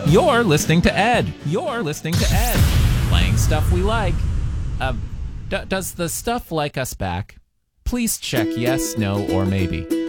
You're listening to Ed. You're listening to Ed. Playing stuff we like. Does the stuff like us back? Please check yes, no, or maybe.